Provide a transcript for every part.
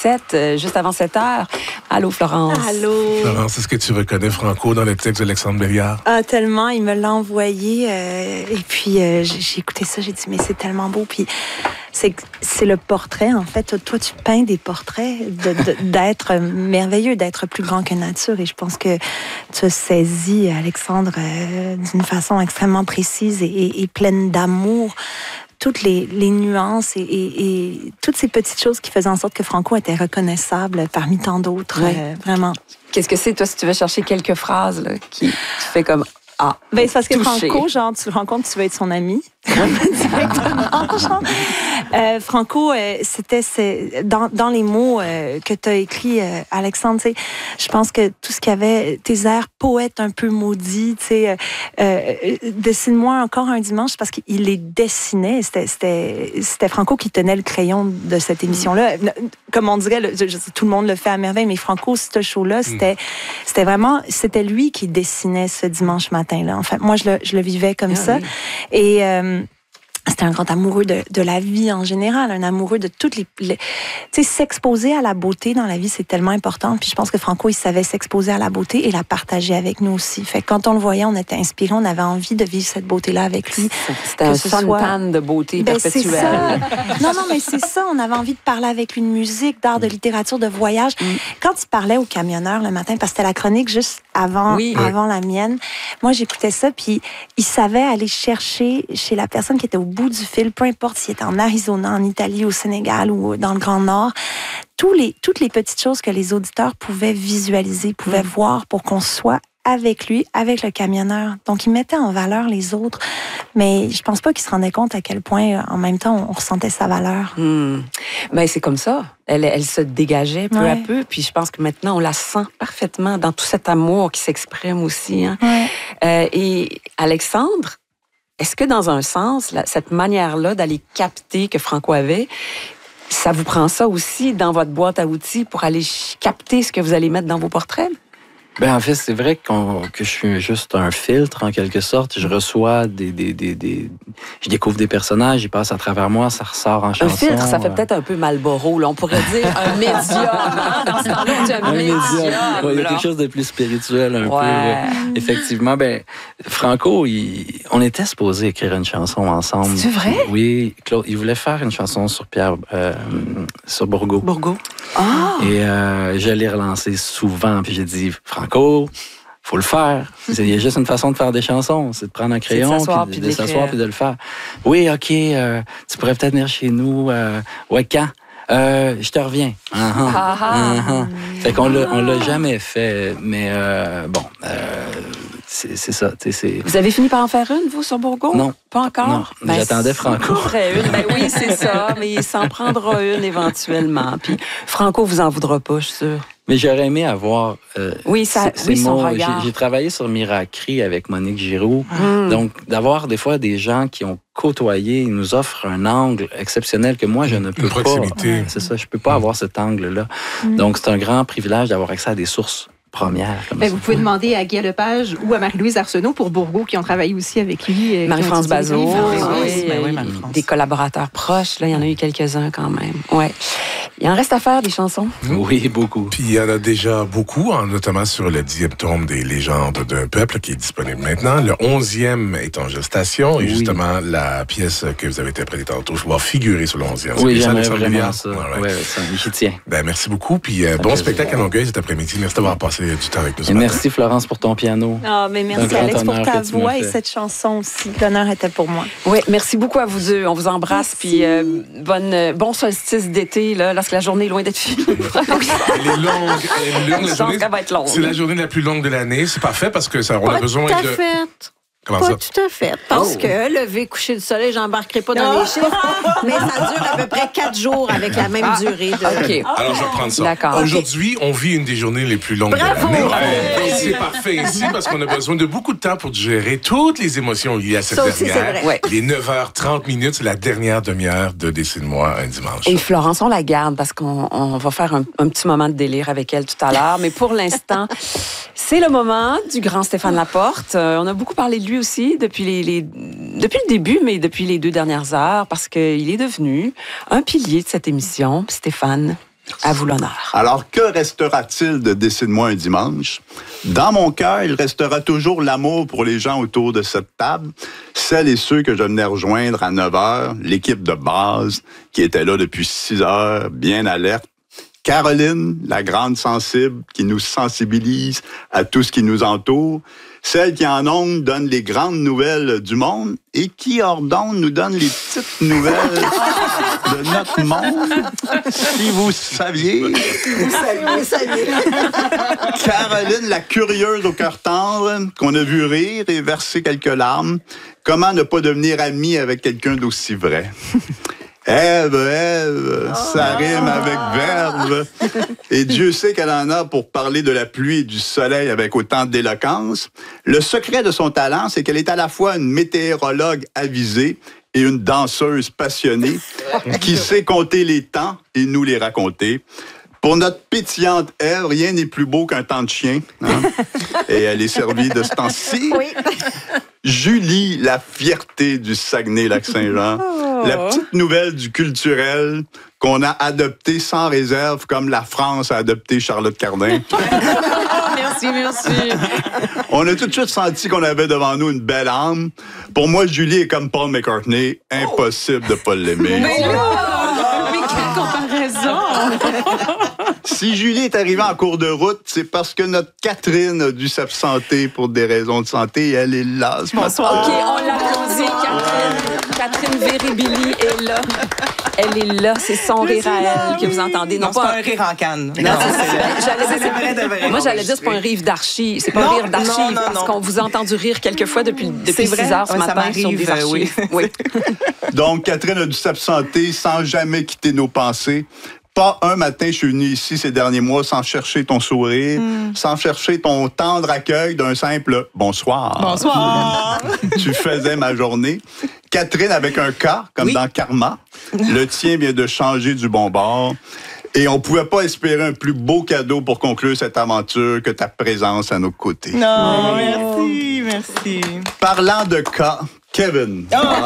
17, juste avant 7 heures. Allô, Florence. Allô. Florence, est-ce que tu reconnais Franco dans le texte d'Alexandre Belliard? Ah, tellement. Il me l'a envoyé. Et puis, j'ai écouté ça. J'ai dit, mais c'est tellement beau. Puis, c'est le portrait, en fait. Toi, tu peins des portraits d'être merveilleux, d'être plus grand que nature. Et je pense que tu as saisi, Alexandre, d'une façon extrêmement précise et pleine d'amour, toutes les nuances et toutes ces petites choses qui faisaient en sorte que Franco était reconnaissable parmi tant d'autres. Ouais. Vraiment. Qu'est-ce que c'est, toi, si tu veux chercher quelques phrases là, qui fait comme... Ah, ben, c'est parce que touché. Franco, genre, tu le rencontres, tu veux être son ami. Directement, genre. Franco, c'était dans les mots que tu as écrits, Alexandre, tu sais, je pense que tout ce qu'il y avait, tes airs poètes un peu maudits, tu sais, dessine-moi encore un dimanche, parce qu'il les dessinait. C'était Franco qui tenait le crayon de cette émission-là. Comme on dirait, tout le monde le fait à merveille, mais Franco, ce show-là, c'était lui qui dessinait ce dimanche matin-là. En fait, moi, je le vivais comme ça. Oui. Et c'était un grand amoureux de la vie en général, un amoureux de toutes les tu sais, s'exposer à la beauté dans la vie, c'est tellement important. Puis je pense que Franco, il savait s'exposer à la beauté et la partager avec nous aussi. Fait que quand on le voyait, on était inspirés, on avait envie de vivre cette beauté-là avec lui. C'était un suntan de beauté perpétuelle. C'est ça. Non, mais c'est ça. On avait envie de parler avec lui de musique, d'art, de littérature, de voyage. Quand il parlait aux camionneurs le matin, parce que c'était la chronique juste avant la mienne, moi, j'écoutais ça, puis il savait aller chercher chez la personne qui était au bout du fil, peu importe s'il était en Arizona, en Italie, au Sénégal ou dans le Grand Nord, toutes les petites choses que les auditeurs pouvaient visualiser, pouvaient voir pour qu'on soit avec lui, avec le camionneur. Donc, il mettait en valeur les autres, mais je pense pas qu'il se rendait compte à quel point, en même temps, on ressentait sa valeur. Ben, c'est comme ça. Elle se dégageait peu à peu, puis je pense que maintenant, on la sent parfaitement dans tout cet amour qui s'exprime aussi. Hein? Et Alexandre, est-ce que dans un sens, cette manière-là d'aller capter que Franco avait, ça vous prend ça aussi dans votre boîte à outils pour aller capter ce que vous allez mettre dans vos portraits? Ben en fait, c'est vrai que je suis juste un filtre, en quelque sorte. Je reçois je découvre des personnages, ils passent à travers moi, ça ressort en chanson. Un filtre, ça fait peut-être un peu Marlboro, là. On pourrait dire un médium. Hein? Dans ce temps-là, on dit un médium. Il y a quelque chose de plus spirituel, un peu. Effectivement, ben Franco, on était supposé écrire une chanson ensemble. C'est vrai? Oui, Claude, il voulait faire une chanson sur sur Bourgault. Bourgault. Ah! Et je l'ai relancé souvent, puis j'ai dit, Franco, faut le faire. Il y a juste une façon de faire des chansons, c'est de prendre un crayon, puis de s'asseoir, puis de le faire. Oui, OK, tu pourrais peut-être venir chez nous. Ouais, quand? Je te reviens. Fait qu'on l'a jamais fait, mais bon, c'est ça. Vous avez fini par en faire une, vous, sur Bourgault? Non. Pas encore? Non, ben, j'attendais Franco. Ben oui, c'est ça, mais il s'en prendra une éventuellement. Puis Franco vous en voudra pas, je suis sûre. Mais j'aurais aimé avoir son regard. J'ai travaillé sur Miracri avec Monique Giroux. Donc, d'avoir des fois des gens qui ont côtoyé, ils nous offrent un angle exceptionnel que moi, je ne peux pas. Proximité. C'est ça, je peux pas avoir cet angle-là. Donc, c'est un grand privilège d'avoir accès à des sources premières. Vous pouvez demander à Guy Lepage ou à Marie-Louise Arsenault pour Bourgault qui ont travaillé aussi avec lui. Marie-France Bazot. Des collaborateurs proches, là, il y en a eu quelques-uns quand même. Ouais. Il en reste à faire des chansons. Oui, beaucoup. Puis il y en a déjà beaucoup, notamment sur le 10e tome des légendes d'un peuple qui est disponible maintenant. Le 11e est en gestation et justement la pièce que vous avez interprétée tantôt va figurer sur le 11e. Oui, j'aimerais vraiment ça. Oui, j'y tiens. Ben, merci beaucoup. Puis bon spectacle à Longueuil cet après-midi. Merci d'avoir passé du temps avec nous ce matin. Merci Florence pour ton piano. Mais merci Alex pour ta voix et cette chanson aussi. L'honneur était pour moi. Oui, merci beaucoup à vous deux. On vous embrasse. Puis bon solstice d'été, là, lorsque la journée est loin d'être finie. Elle est longue. Je pense qu'elle va être longue. C'est la journée la plus longue de l'année. C'est parfait parce que on a besoin de... Comment pas ça? tout à fait. Parce que lever, coucher du soleil, j'embarquerai pas dans les chiffres, mais ça dure à peu près 4 jours avec la même durée. OK. Alors, je vais prendre ça. D'accord. Aujourd'hui, on vit une des journées les plus longues de l'année. C'est parfait ici parce qu'on a besoin de beaucoup de temps pour digérer toutes les émotions liées à cette dernière. Les 9h30, c'est la dernière demi-heure de Dessine-moi un dimanche. Et Florence, on la garde parce qu'on va faire un petit moment de délire avec elle tout à l'heure. Mais pour l'instant, c'est le moment du grand Stéphane Laporte. On a beaucoup parlé de lui aussi depuis le début, mais depuis les 2 dernières heures, parce qu'il est devenu un pilier de cette émission. Stéphane. À vous l'honneur. Alors, que restera-t-il de Dessine-moi un dimanche? Dans mon cœur, il restera toujours l'amour pour les gens autour de cette table, celles et ceux que je venais rejoindre à 9 h, l'équipe de base qui était là depuis 6 heures, bien alerte. Caroline, la grande sensible qui nous sensibilise à tout ce qui nous entoure. Celle qui en ondes donne les grandes nouvelles du monde et qui hors d'onde nous donne les petites nouvelles de notre monde. Si vous saviez. Vous saviez. Caroline, la curieuse au cœur tendre, qu'on a vu rire et verser quelques larmes. Comment ne pas devenir amie avec quelqu'un d'aussi vrai? Ève, ça rime avec verbe. Et Dieu sait qu'elle en a pour parler de la pluie et du soleil avec autant d'éloquence. Le secret de son talent, c'est qu'elle est à la fois une météorologue avisée et une danseuse passionnée qui sait compter les temps et nous les raconter. Pour notre pétillante Ève, rien n'est plus beau qu'un temps de chien. Hein? Et elle est servie de ce temps-ci. Oui. Julie, la fierté du Saguenay-Lac-Saint-Jean. La petite nouvelle du culturel qu'on a adopté sans réserve, comme la France a adopté Charlotte Cardin. Merci. On a tout de suite senti qu'on avait devant nous une belle âme. Pour moi, Julie est comme Paul McCartney. Impossible de ne pas l'aimer. Mais quelle comparaison! Si Julie est arrivée en cours de route, c'est parce que notre Catherine a dû s'absenter pour des raisons de santé et elle est là. Bonsoir. OK, on l'applaudit, Catherine. Catherine Véribili est là. Elle est là, c'est son rire à elle que vous entendez. Non, pas un rire en canne. Non, moi, j'allais dire, c'est pas un rire d'archi. C'est pas un rire d'archive, parce qu'on vous a entendu rire quelques fois depuis 6 heures ce matin sur des archives. Oui. Donc, Catherine a dû s'absenter sans jamais quitter nos pensées. Pas un matin, je suis venu ici ces derniers mois sans chercher ton sourire, sans chercher ton tendre accueil d'un simple « bonsoir ». Bonsoir. Tu faisais ma journée. Catherine avec un K, comme dans Karma. Le tien vient de changer du bon bord. Et on ne pouvait pas espérer un plus beau cadeau pour conclure cette aventure que ta présence à nos côtés. Non, merci. Parlant de K, Kevin.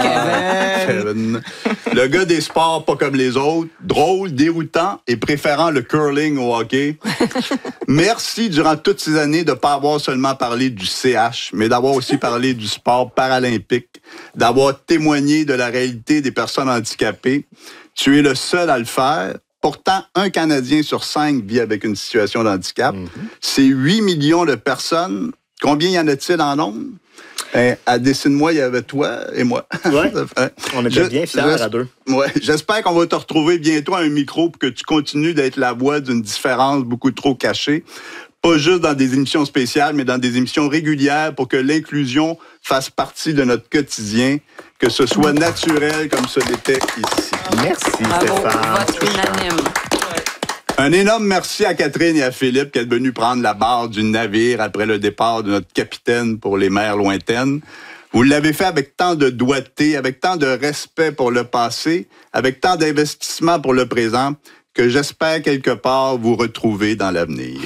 Kevin. Le gars des sports pas comme les autres, drôle, déroutant et préférant le curling au hockey. Merci durant toutes ces années de ne pas avoir seulement parlé du CH, mais d'avoir aussi parlé du sport paralympique, d'avoir témoigné de la réalité des personnes handicapées. Tu es le seul à le faire. Pourtant, un Canadien sur 5 vit avec une situation de handicap. C'est 8 millions de personnes. Combien y en a-t-il en nombre? À Dessine-moi, il y avait toi et moi. Ouais. On était bien fiers à deux. Ouais. J'espère qu'on va te retrouver bientôt à un micro pour que tu continues d'être la voix d'une différence beaucoup trop cachée. Pas juste dans des émissions spéciales, mais dans des émissions régulières pour que l'inclusion fasse partie de notre quotidien, que ce soit naturel comme ce l'était ici. Merci, Bravo, Stéphane. vote unanime. Un énorme merci à Catherine et à Philippe qui est venu prendre la barre du navire après le départ de notre capitaine pour les mers lointaines. Vous l'avez fait avec tant de doigté, avec tant de respect pour le passé, avec tant d'investissement pour le présent, que j'espère quelque part vous retrouver dans l'avenir.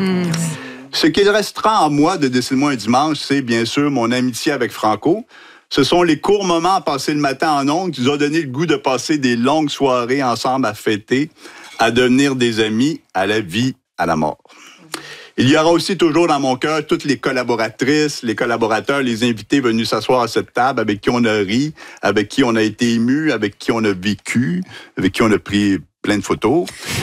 Ce qu'il restera en moi de Dessine-moi un dimanche, c'est bien sûr mon amitié avec Franco. Ce sont les courts moments passés le matin en ondes qui nous ont donné le goût de passer des longues soirées ensemble à fêter, à devenir des amis, à la vie, à la mort. Il y aura aussi toujours dans mon cœur toutes les collaboratrices, les collaborateurs, les invités venus s'asseoir à cette table, avec qui on a ri, avec qui on a été ému, avec qui on a vécu, avec qui on a pris plein de photos.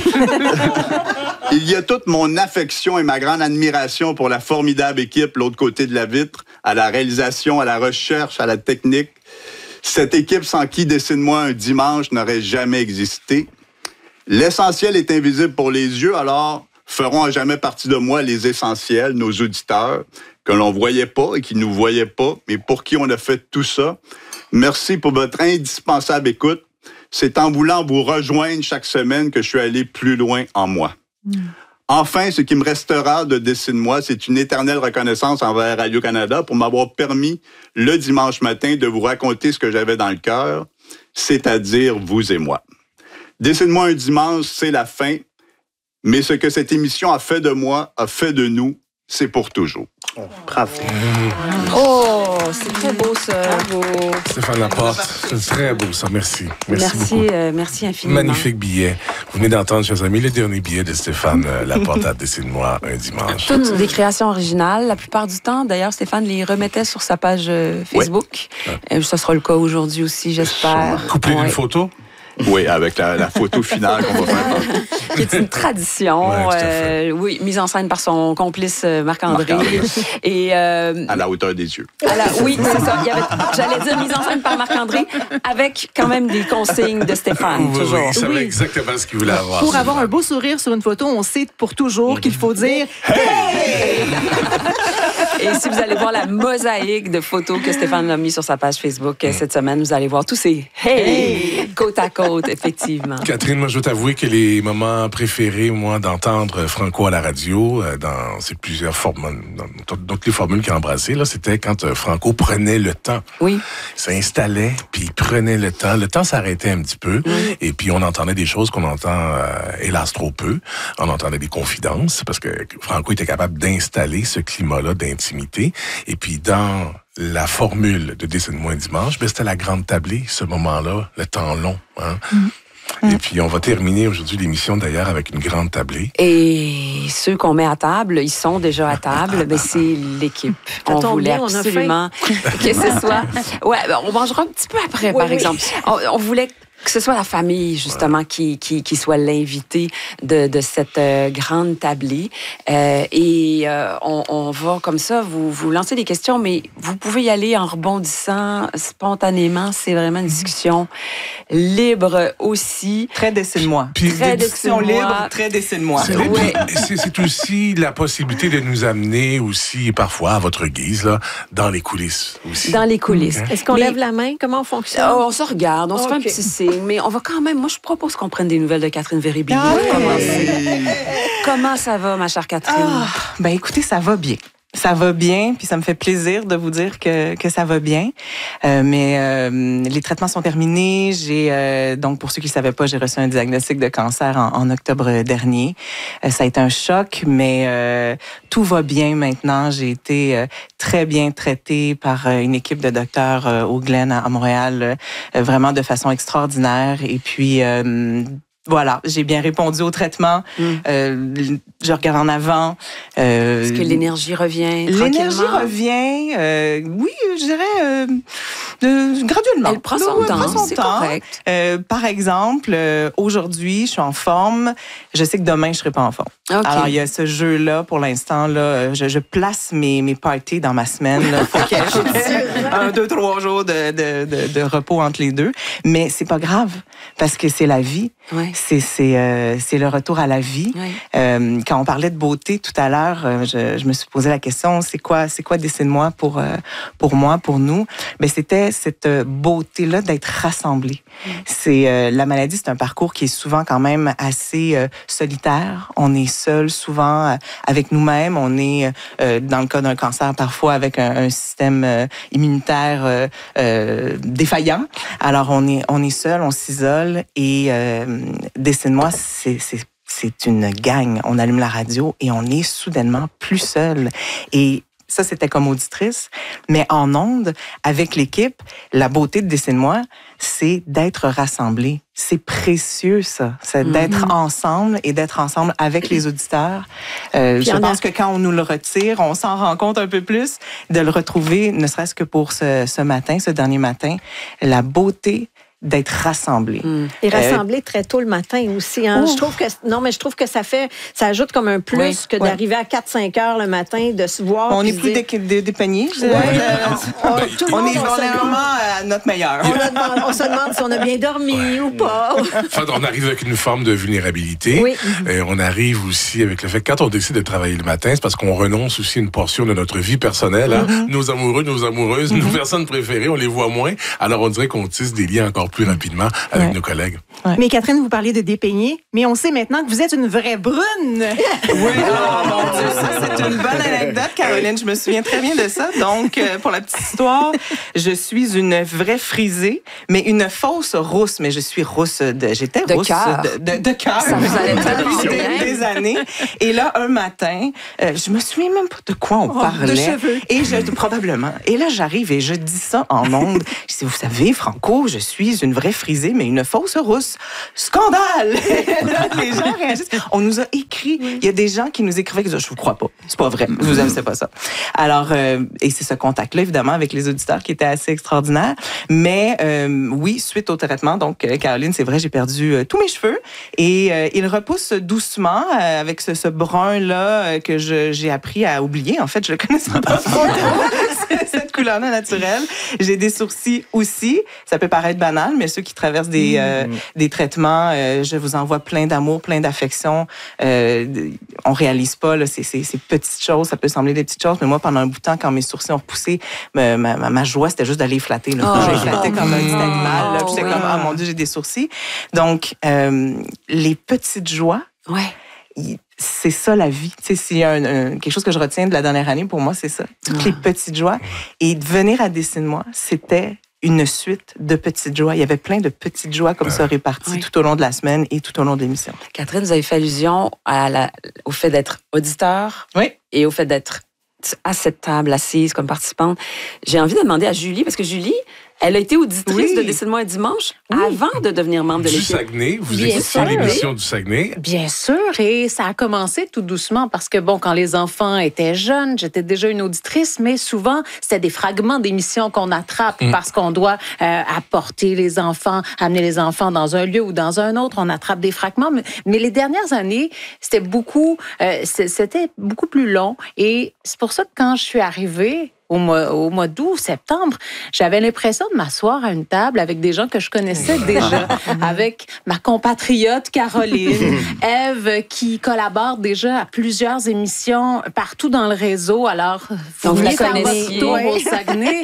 Il y a toute mon affection et ma grande admiration pour la formidable équipe, l'autre côté de la vitre, à la réalisation, à la recherche, à la technique. Cette équipe sans qui Dessine-moi un dimanche n'aurait jamais existé. L'essentiel est invisible pour les yeux, alors feront à jamais partie de moi les essentiels, nos auditeurs, que l'on voyait pas et qui nous voyaient pas, mais pour qui on a fait tout ça. Merci pour votre indispensable écoute. C'est en voulant vous rejoindre chaque semaine que je suis allé plus loin en moi. Enfin, ce qui me restera de Dessine-moi, c'est une éternelle reconnaissance envers Radio-Canada pour m'avoir permis, le dimanche matin, de vous raconter ce que j'avais dans le cœur, c'est-à-dire vous et moi. Dessine-moi un dimanche, c'est la fin, mais ce que cette émission a fait de moi, a fait de nous, c'est pour toujours. Bravo. Oh, c'est très beau, ça. Bravo. Stéphane Laporte, c'est très beau, ça. Merci. Merci beaucoup. Merci infiniment. Magnifique billet. Vous venez d'entendre, chers amis, le dernier billet de Stéphane Laporte à Dessine-moi un dimanche. Toutes des créations originales. La plupart du temps, d'ailleurs, Stéphane les remettait sur sa page Facebook. Ouais. Ça sera le cas aujourd'hui aussi, j'espère. Couplé d'une photo? Oui, avec la photo finale qu'on va faire. Qui est une tradition, oui, mise en scène par son complice Marc-André. Et à la hauteur des yeux. Oui, c'est ça. J'allais dire mise en scène par Marc-André, avec quand même des consignes de Stéphane, oui, toujours. Oui, il savait exactement ce qu'il voulait avoir. Pour avoir un beau sourire sur une photo, on sait pour toujours qu'il faut dire « Hey! » Et si vous allez voir la mosaïque de photos que Stéphane a mis sur sa page Facebook cette semaine, vous allez voir tous ces « Hey! » côte à côte, effectivement. Catherine, moi, je dois t'avouer que les moments préférés, moi, d'entendre Franco à la radio, dans ces plusieurs formules, dans toutes les formules qu'il a embrassées, là, c'était quand Franco prenait le temps. Oui. Il s'installait, puis il prenait le temps. Le temps s'arrêtait un petit peu, et puis on entendait des choses qu'on entend, hélas, trop peu. On entendait des confidences, parce que Franco était capable d'installer ce climat-là d'intimité. Et puis, dans la formule de Dessine-moi un dimanche, ben, c'était la grande tablée, ce moment-là, le temps long. Hein? Et puis, on va terminer aujourd'hui l'émission, d'ailleurs, avec une grande tablée. Et ceux qu'on met à table, ils sont déjà à table, mais c'est l'équipe. On voulait absolument que ce soit... Ouais, on mangera un petit peu après, par exemple. On voulait que ce soit la famille, justement, qui soit l'invité de cette grande tablée. On va, comme ça, vous lancer des questions, mais vous pouvez y aller en rebondissant spontanément. C'est vraiment une discussion libre aussi. Très dessine-moi. Très discussion libre, très dessine-moi. C'est aussi la possibilité de nous amener aussi, parfois, à votre guise, là, dans les coulisses aussi. Dans les coulisses. Est-ce qu'on lève la main? Comment on fonctionne? On se regarde, on se fait un petit signe. Mais on va quand même... Moi, je propose qu'on prenne des nouvelles de Catherine Véry-Billy. Comment ça va, ma chère Catherine? Ben écoutez, ça va bien. Ça va bien, puis ça me fait plaisir de vous dire que ça va bien. Mais les traitements sont terminés. Donc, pour ceux qui ne savaient pas, j'ai reçu un diagnostic de cancer en octobre dernier. Ça a été un choc, mais tout va bien maintenant. J'ai été très bien traitée par une équipe de docteurs au Glen à Montréal, vraiment de façon extraordinaire. Et puis... voilà, j'ai bien répondu au traitement. Je regarde en avant. Est-ce que l'énergie revient L'énergie revient, oui, je dirais graduellement. Elle prend son temps, c'est correct. Par exemple, aujourd'hui, je suis en forme. Je sais que demain, je ne serai pas en forme. Okay. Alors, il y a ce jeu-là, pour l'instant, là, je place mes parties dans ma semaine. Il faut qu'il y ait 2, 3 jours de repos entre les deux. Mais c'est pas grave, parce que c'est la vie. Ouais. C'est le retour à la vie. Ouais. Quand on parlait de beauté tout à l'heure, je me suis posé la question, c'est quoi Dessine-moi pour moi, pour nous? Ben, c'était cette beauté-là d'être rassemblés. C'est la maladie, c'est un parcours qui est souvent quand même assez solitaire. On est seul souvent avec nous-mêmes. On est, dans le cas d'un cancer, parfois avec un système immunitaire défaillant. Alors, on est seul, on s'isole et Dessine-moi, c'est une gang. On allume la radio et on est soudainement plus seul. Et ça, c'était comme auditrice. Mais en ondes, avec l'équipe, la beauté de Dessine-moi, c'est d'être rassemblés. C'est précieux, ça. C'est d'être ensemble et d'être ensemble avec les auditeurs. Je pense que quand on nous le retire, on s'en rend compte un peu plus de le retrouver, ne serait-ce que pour ce matin, ce dernier matin. La beauté d'être rassemblés. Et rassemblés très tôt le matin aussi. Hein? Je trouve que ça ajoute comme un plus que d'arriver à 4-5 heures le matin, de se voir. On n'est plus dépeignés. On est vraiment à notre meilleur. On se demande si on a bien dormi ou pas. On arrive avec une forme de vulnérabilité. Oui. On arrive aussi avec le fait que quand on décide de travailler le matin, c'est parce qu'on renonce aussi une portion de notre vie personnelle. Hein? Nos amoureux, nos amoureuses, nos personnes préférées, on les voit moins. Alors on dirait qu'on tisse des liens encore plus rapidement avec nos collègues. Ouais. Mais Catherine, vous parlez de dépeigner, mais on sait maintenant que vous êtes une vraie brune. Oui, mon Dieu, ça, c'est une bonne anecdote, Caroline. Je me souviens très bien de ça. Donc, pour la petite histoire, je suis une vraie frisée, mais une fausse rousse. Mais je suis rousse j'étais rousse de cœur. Ça vous allait depuis des années. Et là, un matin, je me souviens même pas de quoi on parlait. De cheveux. Et probablement. Et là, j'arrive et je dis ça en ondes. Je dis, vous savez, Franco, je suis une vraie frisée, mais une fausse rousse. Scandale! Là, les gens réagissent. On nous a écrit. Il y a des gens qui nous écrivaient que je vous crois pas. C'est pas vrai. Vous aimez pas ça. Alors, et c'est ce contact-là, évidemment, avec les auditeurs qui était assez extraordinaire. Mais oui, suite au traitement, donc, Caroline, c'est vrai, j'ai perdu tous mes cheveux. Et ils repoussent doucement avec ce brun-là que j'ai appris à oublier. En fait, je le connaissais pas trop. Cette couleur-là naturelle. J'ai des sourcils aussi. Ça peut paraître banal, mais ceux qui traversent des traitements, je vous envoie plein d'amour, plein d'affection. On réalise pas là, ces petites choses. Ça peut sembler des petites choses, mais moi, pendant un bout de temps, quand mes sourcils ont repoussé, ma joie, c'était juste d'aller flatter. J'ai flatté comme un petit animal. Là, puis j'étais comme, oh mon Dieu, j'ai des sourcils. Donc, les petites joies... Ouais. C'est ça la vie. Tu sais, s'il y a quelque chose que je retiens de la dernière année, pour moi, c'est ça. Toutes les petites joies. Et de venir à Dessine-moi, c'était une suite de petites joies. Il y avait plein de petites joies comme ça réparties tout au long de la semaine et tout au long de l'émission. Catherine, vous avez fait allusion au fait d'être auditeur et au fait d'être à cette table assise comme participante. J'ai envie de demander à Julie, parce que Julie, elle a été auditrice de Dessine-moi un dimanche avant de devenir membre de l'équipe. Du Saguenay, vous écoutiez l'émission du Saguenay. Bien sûr, et ça a commencé tout doucement parce que, bon, quand les enfants étaient jeunes, j'étais déjà une auditrice, mais souvent, c'était des fragments d'émissions qu'on attrape parce qu'on doit apporter les enfants, amener les enfants dans un lieu ou dans un autre. On attrape des fragments, mais les dernières années, c'était beaucoup plus long et c'est pour ça que quand je suis arrivée, au mois d'août, septembre, j'avais l'impression de m'asseoir à une table avec des gens que je connaissais déjà, avec ma compatriote Caroline, Ève, qui collabore déjà à plusieurs émissions partout dans le réseau. Alors, vous la connaissez au Saguenay.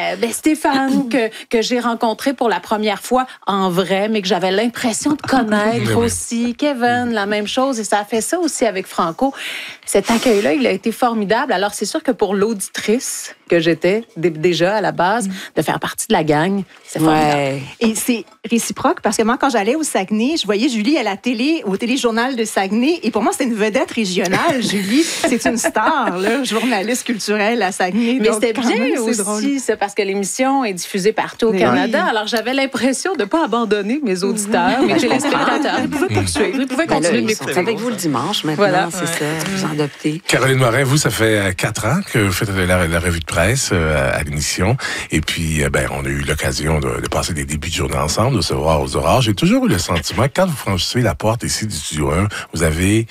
Stéphane, que j'ai rencontré pour la première fois en vrai, mais que j'avais l'impression de connaître aussi. Kevin, la même chose. Et ça a fait ça aussi avec Franco. Cet accueil-là, il a été formidable. Alors, c'est sûr que pour l'auditrice que j'étais déjà à la base, de faire partie de la gang, c'est formidable. Et c'est réciproque parce que moi, quand j'allais au Saguenay, je voyais Julie à la télé, au téléjournal de Saguenay, et pour moi, c'était une vedette régionale. Julie, c'est une star, là, journaliste culturelle à Saguenay. Mais c'était bien aussi, c'est parce que l'émission est diffusée partout au Canada. Alors, j'avais l'impression de ne pas abandonner mes auditeurs, mes téléspectateurs. Ils pouvaient poursuivre, ils pouvaient continuer de m'écouter. C'est avec vous le dimanche, maintenant, c'est ça, vous en adoptez. Caroline Morin, vous, ça fait 4 ans que vous faites la revue de presse à l'émission. Et puis, on a eu l'occasion de passer des débuts de journée ensemble, de se voir aux aurores. J'ai toujours eu le sentiment que quand vous franchissez la porte ici du Studio 1, vous avez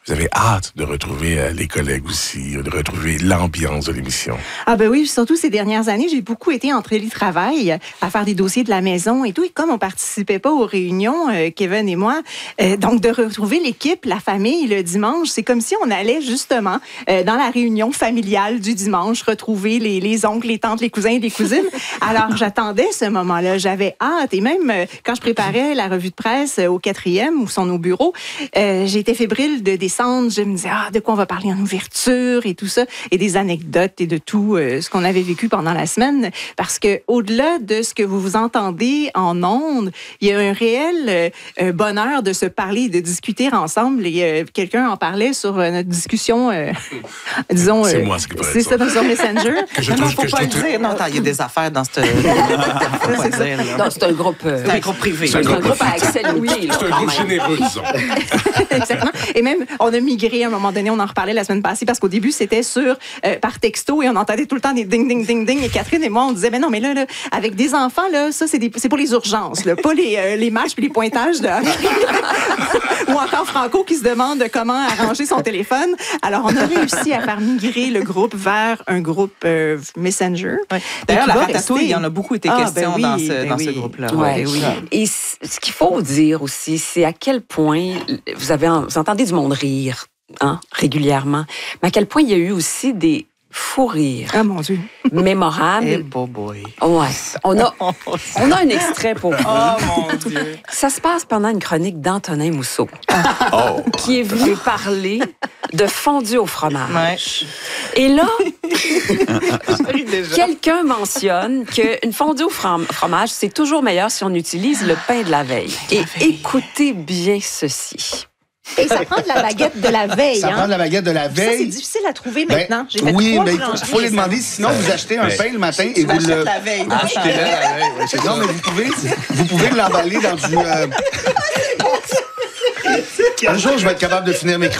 hâte de retrouver les collègues aussi, de retrouver l'ambiance de l'émission. Ah ben oui, surtout ces dernières années, j'ai beaucoup été en télétravail à faire des dossiers de la maison et tout. Et comme on participait pas aux réunions, Kevin et moi, donc de retrouver l'équipe, la famille le dimanche, c'est comme si on allait justement dans la réunion familiale du dimanche, retrouver les oncles, les tantes, les cousins et les cousines. Alors j'attendais ce moment-là, j'avais hâte. Et même quand je préparais la revue de presse au 4e, où sont nos bureaux, j'étais fébrile de descendre. Je me disais, de quoi on va parler en ouverture et tout ça, et des anecdotes et de tout ce qu'on avait vécu pendant la semaine. Parce que au-delà de ce que vous entendez en ondes, il y a un réel bonheur de se parler et de discuter ensemble. Et quelqu'un en parlait sur notre discussion, disons... c'est moi ce qui c'est ça, sur Messenger. Non, faut pas le dire. Non, il y a des affaires dans ce... C'est un groupe... C'est un groupe privé. C'est un groupe à accès limité. C'est un groupe généreux, disons. Exactement. Et même, on a migré à un moment donné, on en reparlait la semaine passée, parce qu'au début, c'était par texto et on entendait tout le temps des ding, ding, ding, ding. Et Catherine et moi, on disait, mais non, mais là avec des enfants, là, ça, c'est pour les urgences, là, pas les matchs puis les pointages. Ou encore Franco qui se demande comment arranger son téléphone. Alors, on a réussi à faire migrer le groupe vers un groupe Messenger. Ouais. D'ailleurs, la ratatouille, il y en a beaucoup été question dans ce groupe-là. Ouais. Oui. Et ce qu'il faut dire aussi, c'est à quel point vous entendez du monde rire régulièrement, mais à quel point il y a eu aussi des fou rire. Ah, mon Dieu. Mémorable. Eh, boy. Ouais. On a un extrait pour vous. Oh, mon Dieu. Ça se passe pendant une chronique d'Antonin Mousseau, qui est venu parler de fondue au fromage. Ouais. Et là, quelqu'un mentionne qu'une fondue au fromage, c'est toujours meilleur si on utilise le pain de la veille. Et écoutez bien ceci. Et ça prend de la baguette de la veille. Ça prend de la baguette de la veille. Ça, c'est difficile à trouver maintenant. Oui, mais il faut les demander. Sinon, vous achetez un pain le matin et vous le... la veille. Non, mais vous pouvez l'emballer dans du... Un jour, je vais être capable de finir mes